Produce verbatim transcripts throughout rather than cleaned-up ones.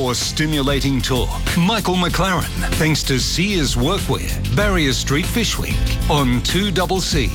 More stimulating talk. Michael McLaren, thanks to Sears Workwear, Barrier Street Fish Week on two C C.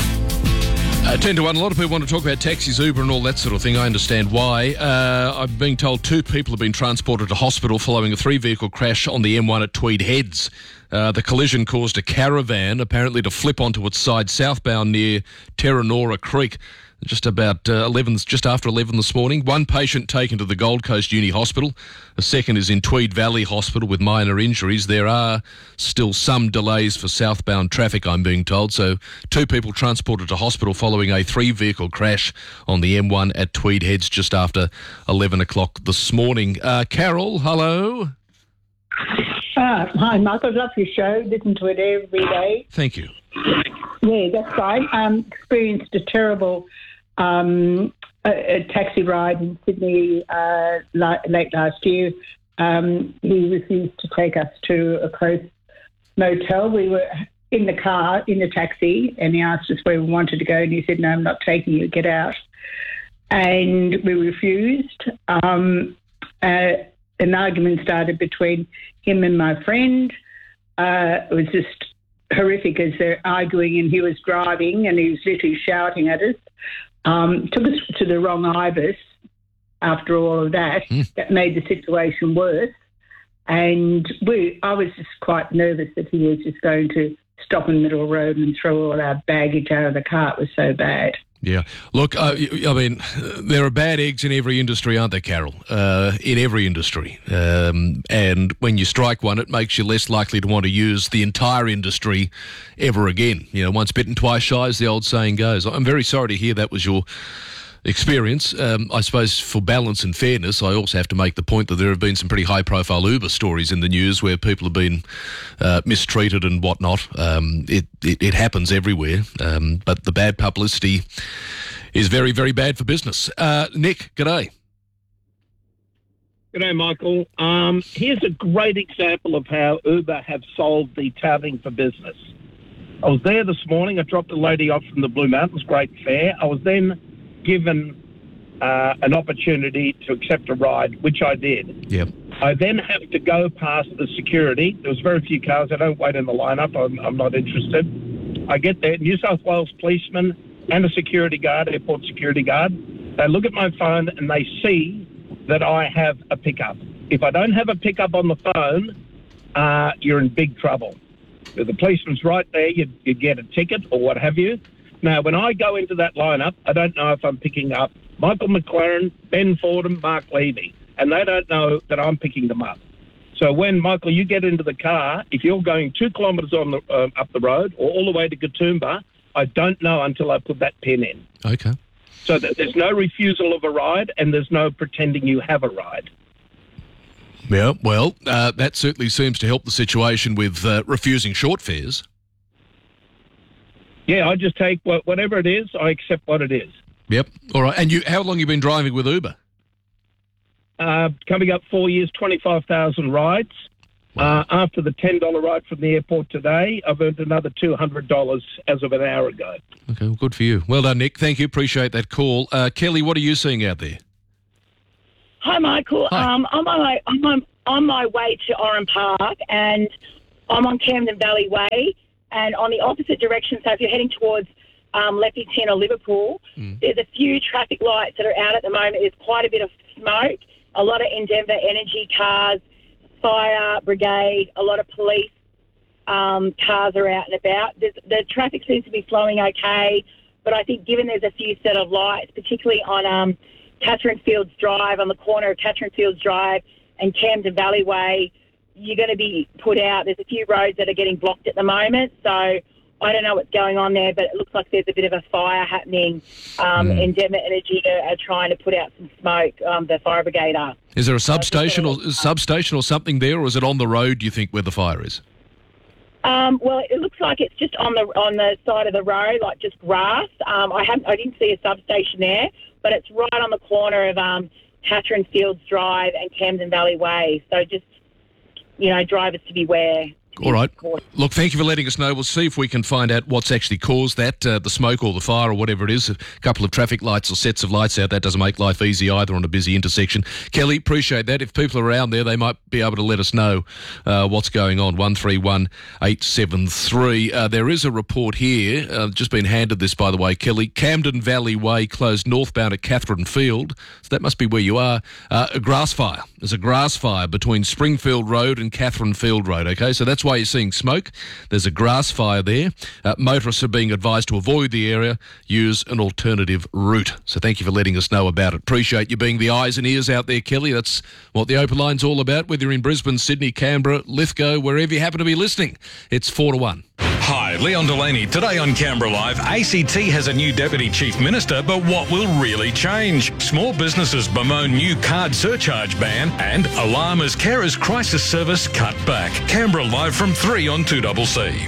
Uh, ten to one, a lot of people want to talk about taxis, Uber and all that sort of thing. I understand why. Uh, I'm being told two people have been transported to hospital following a three-vehicle crash on the M one at Tweed Heads. Uh, the collision caused a caravan apparently to flip onto its side southbound near Terranora Creek. Just about uh, eleven, just after eleven this morning. One patient taken to the Gold Coast Uni Hospital. A second is in Tweed Valley Hospital with minor injuries. There are still some delays for southbound traffic, I'm being told. So two people transported to hospital following a three-vehicle crash on the M one at Tweed Heads just after eleven o'clock this morning. Uh, Carol, hello. Uh, hi, Michael. Love your show. Listen to it every day. Thank you. Yeah, that's fine. Um, experienced a terrible um, a, a taxi ride in Sydney uh, li- late last year. Um, he refused to take us to a close motel. We were in the car, in the taxi, and he asked us where we wanted to go, and he said, no, I'm not taking you, get out. And we refused. Um, uh, an argument started between him and my friend. Uh, it was just horrific as they're arguing, and he was driving and he was literally shouting at us. Um, took us to the wrong Ibis after all of that. Mm. That made the situation worse. And we, I was just quite nervous that he was just going to stop in the middle of the road and throw all our baggage out of the car. It was so bad. Yeah. Look, uh, I mean, there are bad eggs in every industry, aren't there, Carol? Uh, in every industry. Um, and when you strike one, it makes you less likely to want to use the entire industry ever again. You know, once bitten, twice shy, as the old saying goes. I'm very sorry to hear that was your experience. Um, I suppose for balance and fairness, I also have to make the point that there have been some pretty high-profile Uber stories in the news where people have been uh, mistreated and whatnot. Um, it, it, it happens everywhere, um, but the bad publicity is very, very bad for business. Uh, Nick, g'day. G'day, Michael. Um, here's a great example of how Uber have solved the touting for business. I was there this morning. I dropped a lady off from the Blue Mountains, great fare. I was then given uh, an opportunity to accept a ride, which I did. Yep. I then have to go past the security. There was very few cars. I don't wait in the lineup. I'm, I'm not interested. I get there, New South Wales policeman and a security guard, airport security guard. They look at my phone and they see that I have a pickup. If I don't have a pickup on the phone, uh, you're in big trouble. If the policeman's right there, you, you get a ticket or what have you. Now, when I go into that lineup, I don't know if I'm picking up Michael McLaren, Ben Fordham, Mark Levy, and they don't know that I'm picking them up. So when, Michael, you get into the car, if you're going two kilometres on the, uh, up the road or all the way to Katoomba, I don't know until I put that pin in. Okay. So that there's no refusal of a ride and there's no pretending you have a ride. Yeah, well, uh, that certainly seems to help the situation with uh, refusing short fares. Yeah, I just take whatever it is, I accept what it is. Yep. All right. And you, how long have you been driving with Uber? Uh, coming up four years, twenty-five thousand rides. Wow. Uh, after the ten dollars ride from the airport today, I've earned another two hundred dollars as of an hour ago. Okay, well, good for you. Well done, Nick. Thank you. Appreciate that call. Uh, Kelly, what are you seeing out there? Hi, Michael. Hi. Um, I'm, on my, I'm on, on my way to Oran Park, and I'm on Camden Valley Way. And on the opposite direction, so if you're heading towards um, Leppington or Liverpool, mm. there's a few traffic lights that are out at the moment. There's quite a bit of smoke, a lot of Endeavour Energy cars, fire brigade, a lot of police um, cars are out and about. There's, the traffic seems to be flowing okay, but I think given there's a few set of lights, particularly on um, Catherine Fields Drive, on the corner of Catherine Fields Drive and Camden Valley Way, you're going to be put out. There's a few roads that are getting blocked at the moment, so I don't know what's going on there, but it looks like there's a bit of a fire happening. Um, mm. Endeavour Energy are, are trying to put out some smoke. Um, the fire brigade are. Is there a substation or uh, substation or something there, or is it on the road? Do you think where the fire is? Um, well, it looks like it's just on the on the side of the road, like just grass. Um, I haven't, I didn't see a substation there, but it's right on the corner of um, Catherine Fields Drive and Camden Valley Way. So just, you know, drivers to beware. All right. Look, thank you for letting us know. We'll see if we can find out what's actually caused that, uh, the smoke or the fire or whatever it is. A couple of traffic lights or sets of lights out, that doesn't make life easy either on a busy intersection. Kelly, appreciate that. If people are around there, they might be able to let us know uh, what's going on. one three one eight seven three. Uh, there is a report here, uh, just been handed this, by the way, Kelly. Camden Valley Way closed northbound at Catherine Field. So that must be where you are. Uh, a grass fire. There's a grass fire between Springfield Road and Catherine Field Road, okay? So that's why you're seeing smoke. There's a grass fire there. Uh, motorists are being advised to avoid the area, use an alternative route. So thank you for letting us know about it. Appreciate you being the eyes and ears out there, Kelly. That's what the Open Line's all about, whether you're in Brisbane, Sydney, Canberra, Lithgow, wherever you happen to be listening. It's four to one. Hi, Leon Delaney. Today on Canberra Live, A C T has a new Deputy Chief Minister, but what will really change? Small businesses bemoan new card surcharge ban and alarm as carers crisis service cut back. Canberra Live from three on two C C.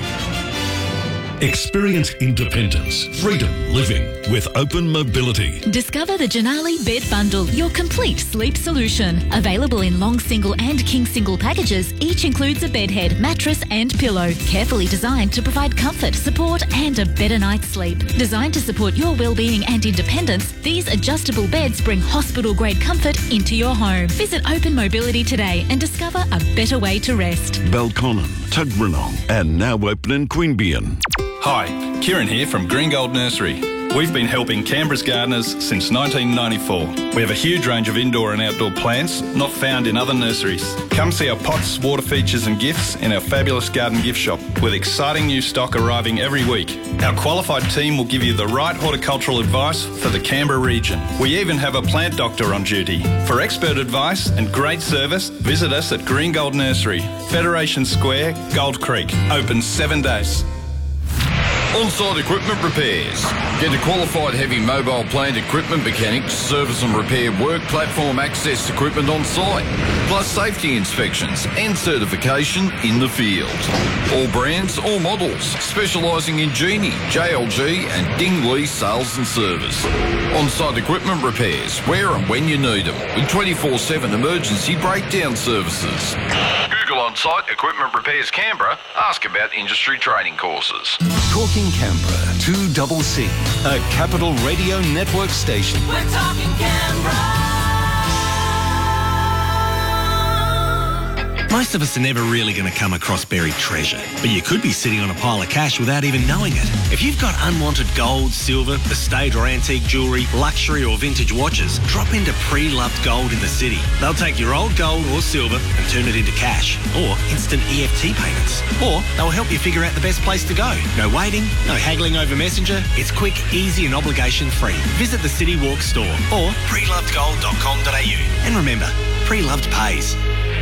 Experience independence, freedom living with Open Mobility. Discover the Janali Bed Bundle, your complete sleep solution. Available in long single and king single packages, each includes a bed head, mattress and pillow. Carefully designed to provide comfort, support and a better night's sleep. Designed to support your well-being and independence, these adjustable beds bring hospital-grade comfort into your home. Visit Open Mobility today and discover a better way to rest. Belconnen, Tuggeranong and now open in Queanbeyan. Hi, Kieran here from Green Gold Nursery. We've been helping Canberra's gardeners since nineteen ninety-four. We have a huge range of indoor and outdoor plants not found in other nurseries. Come see our pots, water features and gifts in our fabulous garden gift shop with exciting new stock arriving every week. Our qualified team will give you the right horticultural advice for the Canberra region. We even have a plant doctor on duty. For expert advice and great service, visit us at Green Gold Nursery, Federation Square, Gold Creek. Open seven days. On-site equipment repairs. Get a qualified heavy mobile plant equipment mechanic to service and repair work platform access equipment on site, plus safety inspections and certification in the field. All brands, all models, specialising in Genie, J L G and Dingley sales and service. On-site equipment repairs, where and when you need them, with twenty-four seven emergency breakdown services. Google On-Site Equipment Repairs Canberra. Ask about industry training courses. Talking Canberra, two C C, a Capital Radio Network station. We're talking Canberra. Most of us are never really going to come across buried treasure, but you could be sitting on a pile of cash without even knowing it. If you've got unwanted gold, silver, estate or antique jewellery, luxury or vintage watches, drop into Pre-Loved Gold in the city. They'll take your old gold or silver and turn it into cash, or instant E F T payments. Or they'll help you figure out the best place to go. No waiting, no haggling over Messenger. It's quick, easy and obligation-free. Visit the City Walk store or pre loved gold dot com dot a u. And remember, Pre-Loved pays.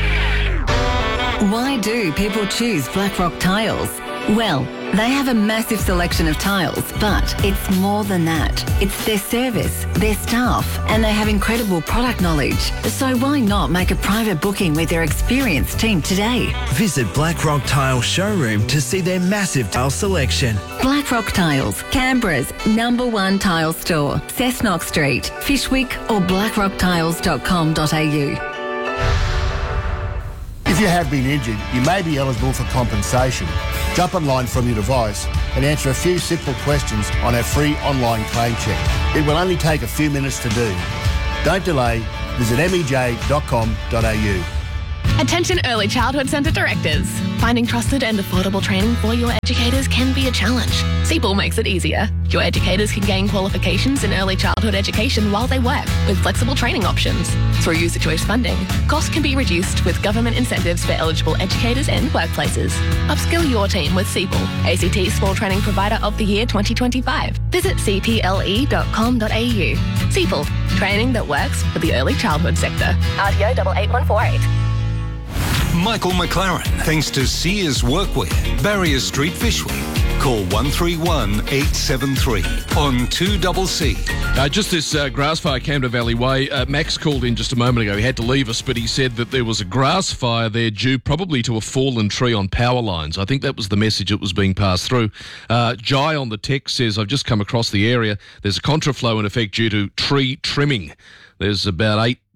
Why do people choose Blackrock Tiles? Well, they have a massive selection of tiles, but it's more than that. It's their service, their staff, and they have incredible product knowledge. So why not make a private booking with their experienced team today? Visit Blackrock Tile Showroom to see their massive tile selection. Blackrock Tiles, Canberra's number one tile store. Cessnock Street, Fishwick or blackrock tiles dot com dot a u. If you have been injured, you may be eligible for compensation. Jump online from your device and answer a few simple questions on our free online claim check. It will only take a few minutes to do. Don't delay. Visit m e j dot com dot a u. Attention Early Childhood Centre directors. Finding trusted and affordable training for your educators can be a challenge. C E P L makes it easier. Your educators can gain qualifications in early childhood education while they work, with flexible training options. Through user choice funding, costs can be reduced with government incentives for eligible educators and workplaces. Upskill your team with C E P L, A C T Small Training Provider of the Year twenty twenty-five. Visit c p l e dot com dot a u. C E P L, training that works for the early childhood sector. R T O eight eight one four eight. Michael McLaren, thanks to Sears Workwear, Barrier Street, Fishwick. Call one three one eight seven three on two C C. Uh, just this uh, grass fire, Camden Valley Way. Uh, Max called in just a moment ago. He had to leave us, but he said that there was a grass fire there due probably to a fallen tree on power lines. I think that was the message that was being passed through. Uh, Jai on the text says, I've just come across the area. There's a contraflow in effect due to tree trimming. There's about eight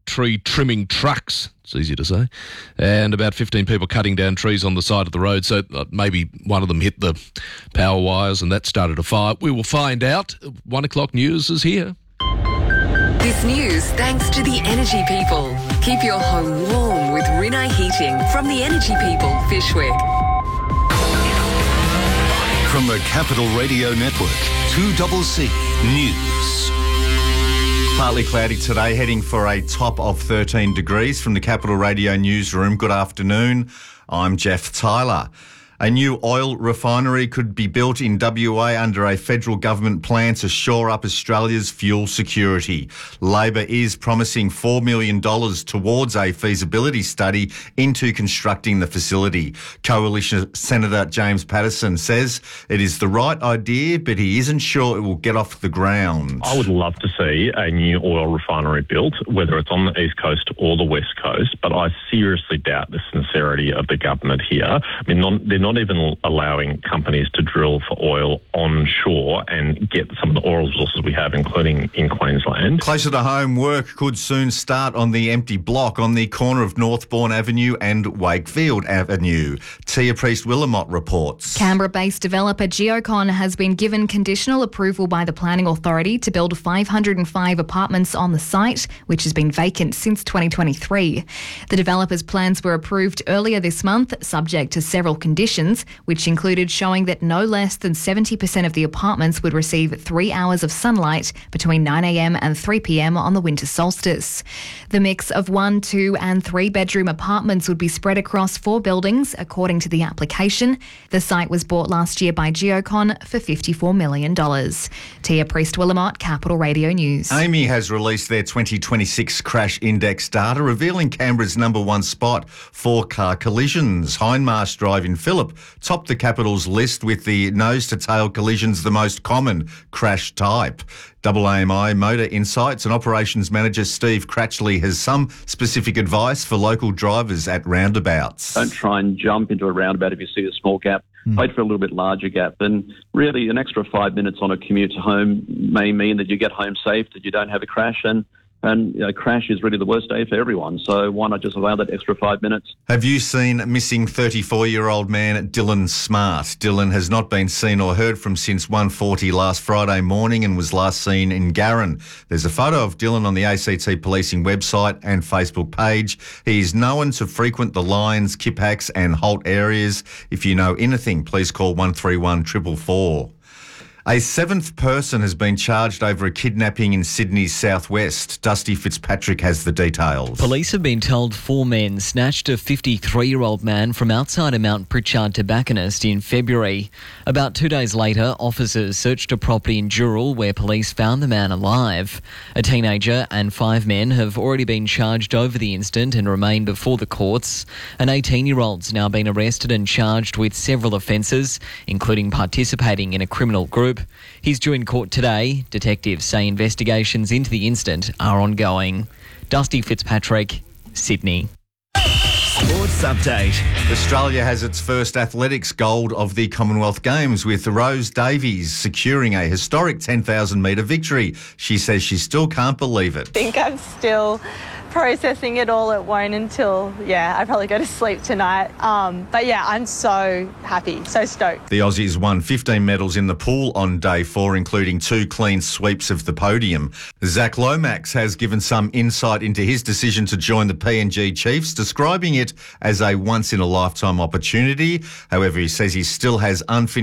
tree trimming trucks. It's easy to say. And about fifteen people cutting down trees on the side of the road. So uh, maybe one of them hit the power wires and that started a fire. We will find out. One o'clock news is here. This news thanks to the Energy People. Keep your home warm with Rinnai Heating from the Energy People, Fishwick. From the Capital Radio Network, two C C News. Partly cloudy today, heading for a top of thirteen degrees from the Capital Radio newsroom. Good afternoon. I'm Jeff Tyler. A new oil refinery could be built in W A under a federal government plan to shore up Australia's fuel security. Labor is promising four million dollars towards a feasibility study into constructing the facility. Coalition Senator James Patterson says it is the right idea, but he isn't sure it will get off the ground. I would love to see a new oil refinery built, whether it's on the East Coast or the West Coast, but I seriously doubt the sincerity of the government here. I mean, non, they're not even allowing companies to drill for oil onshore and get some of the oil resources we have, including in Queensland. Closer to home, work could soon start on the empty block on the corner of Northbourne Avenue and Wakefield Avenue. Tia Priest-Willamot reports. Canberra-based developer Geocon has been given conditional approval by the Planning Authority to build five hundred five apartments on the site, which has been vacant since twenty twenty-three. The developer's plans were approved earlier this month, subject to several conditions, which included showing that no less than seventy percent of the apartments would receive three hours of sunlight between nine a m and three p m on the winter solstice. The mix of one, two and three bedroom apartments would be spread across four buildings, according to the application. The site was bought last year by Geocon for fifty-four million dollars. Tia Priest-Willamot, Capital Radio News. Amy has released their twenty twenty-six crash index data, revealing Canberra's number one spot for car collisions. Hindmarsh Drive in Phillip topped the capital's list, with the nose-to-tail collisions the most common crash type. A A M I Motor Insights and Operations Manager Steve Cratchley has some specific advice for local drivers at roundabouts. Don't try and jump into a roundabout if you see a small gap. Mm. Wait for a little bit larger gap. And really, an extra five minutes on a commute to home may mean that you get home safe, that you don't have a crash, and And, you know, crash is really the worst day for everyone. So why not just allow that extra five minutes? Have you seen missing thirty-four-year-old man Dylan Smart? Dylan has not been seen or heard from since one forty last Friday morning and was last seen in Garran. There's a photo of Dylan on the A C T Policing website and Facebook page. He is known to frequent the Lions, Kippax and Holt areas. If you know anything, please call one three one four four four. A seventh person has been charged over a kidnapping in Sydney's southwest. Dusty Fitzpatrick has the details. Police have been told four men snatched a fifty-three-year-old man from outside a Mount Pritchard tobacconist in February. About two days later, officers searched a property in Dural where police found the man alive. A teenager and five men have already been charged over the incident and remain before the courts. An eighteen-year-old's now been arrested and charged with several offences, including participating in a criminal group. He's due in court today. Detectives say investigations into the incident are ongoing. Dusty Fitzpatrick, Sydney. Sports update. Australia has its first athletics gold of the Commonwealth Games, with Rose Davies securing a historic ten thousand metre victory. She says she still can't believe it. I think I'm still processing it all. It won't until, yeah, I probably go to sleep tonight. Um, but yeah, I'm so happy, so stoked. The Aussies won fifteen medals in the pool on day four, including two clean sweeps of the podium. Zach Lomax has given some insight into his decision to join the P N G Chiefs, describing it as a once-in-a-lifetime opportunity. However, he says he still has unfinished